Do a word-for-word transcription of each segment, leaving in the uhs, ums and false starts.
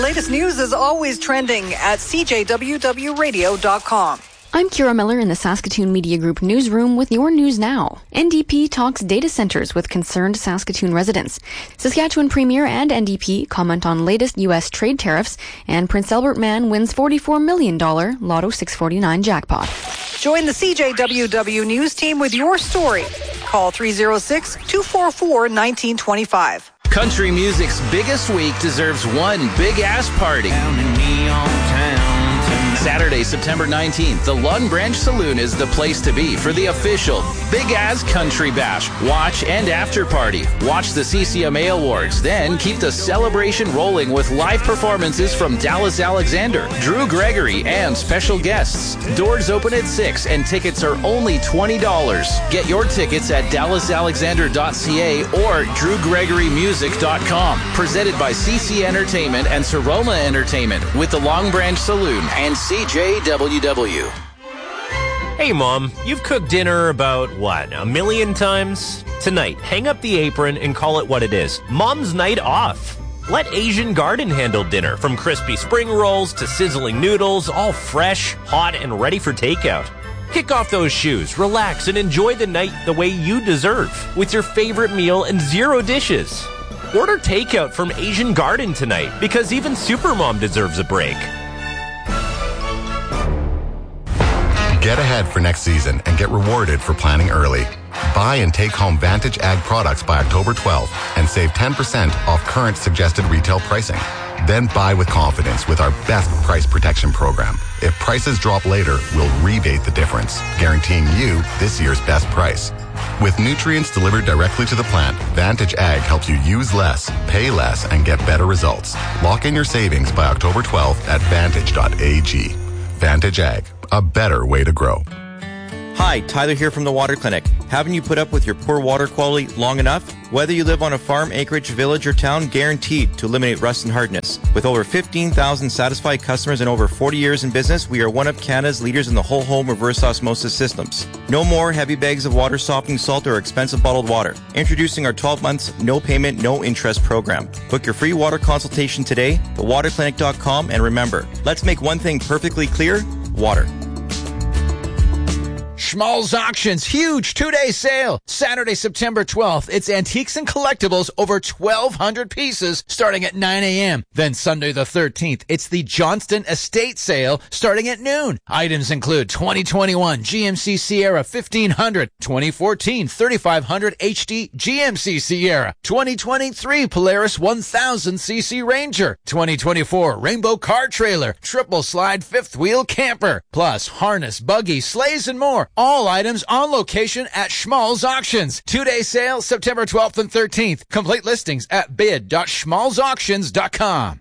latest news is always trending at c j w w radio dot com. I'm Kira Miller in the Saskatoon Media Group newsroom with your news now. N D P talks data centers with concerned Saskatoon residents. Saskatchewan Premier and N D P comment on latest U S trade tariffs, and Prince Albert man wins forty-four million dollars Lotto six forty-nine jackpot. Join the C J W W News team with your story. Call three oh six, two four four, one nine two five. Country music's biggest week deserves one big-ass party. Saturday, September nineteenth, the Lund Branch Saloon is the place to be for the official Big Ass Country Bash. Watch and after party. Watch the C C M A Awards. Then keep the celebration rolling with live performances from Dallas Alexander, Drew Gregory, and special guests. Doors open at six and tickets are only twenty dollars. Get your tickets at dallas alexander dot c a or drew gregory music dot com. Presented by C C Entertainment and Seroma Entertainment with the Long Branch Saloon and C J W W. Hey, Mom, you've cooked dinner about, what, a million times? Tonight, hang up the apron and call it what it is. Mom's night off. Let Asian Garden handle dinner, from crispy spring rolls to sizzling noodles, all fresh, hot, and ready for takeout. Kick off those shoes, relax, and enjoy the night the way you deserve, with your favorite meal and zero dishes. Order takeout from Asian Garden tonight, because even Supermom deserves a break. Get ahead for next season and get rewarded for planning early. Buy and take home Vantage Ag products by October twelfth and save ten percent off current suggested retail pricing. Then buy with confidence with our best price protection program. If prices drop later, we'll rebate the difference, guaranteeing you this year's best price. With nutrients delivered directly to the plant, Vantage Ag helps you use less, pay less, and get better results. Lock in your savings by October twelfth at vantage dot a g. Vantage Ag, a better way to grow. Hi, Tyler here from the Water Clinic. Haven't you put up with your poor water quality long enough? Whether you live on a farm, acreage, village, or town, guaranteed to eliminate rust and hardness. With over fifteen thousand satisfied customers and over forty years in business, we are one of Canada's leaders in the whole home reverse osmosis systems. No more heavy bags of water softening salt or expensive bottled water. Introducing our twelve months, no payment, no interest program. Book your free water consultation today, the water clinic dot com, and remember, let's make one thing perfectly clear: water. Schmalz Auctions, huge two-day sale. Saturday, September twelfth. It's antiques and collectibles, over twelve hundred pieces, starting at nine a.m. Then Sunday the thirteenth, it's the Johnston Estate Sale, starting at noon. Items include twenty twenty-one G M C Sierra fifteen hundred, twenty fourteen thirty-five hundred H D G M C Sierra, twenty twenty-three Polaris one thousand C C Ranger, twenty twenty-four Rainbow Car Trailer, triple slide fifth wheel camper, plus harness, buggy, sleighs, and more. All items on location at Schmalz Auctions. Two-day sale, September twelfth and thirteenth. Complete listings at bid dot schmalz auctions dot com.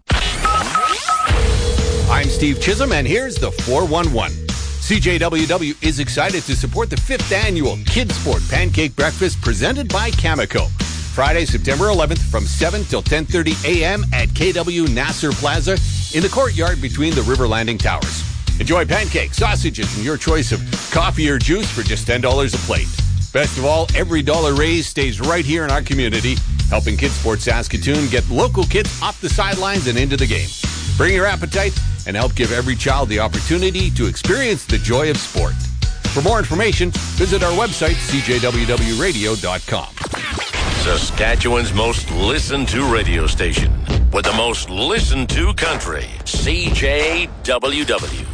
I'm Steve Chisholm, and here's the four one one. C J W W is excited to support the fifth annual Kids Sport Pancake Breakfast presented by Cameco. Friday, September eleventh from seven till ten thirty a.m. at K W Nasser Plaza in the courtyard between the River Landing Towers. Enjoy pancakes, sausages, and your choice of coffee or juice for just ten dollars a plate. Best of all, every dollar raised stays right here in our community, helping Kids Sport Saskatoon get local kids off the sidelines and into the game. Bring your appetite and help give every child the opportunity to experience the joy of sport. For more information, visit our website, c j w w radio dot com. Saskatchewan's most listened to radio station with the most listened to country, C J W W.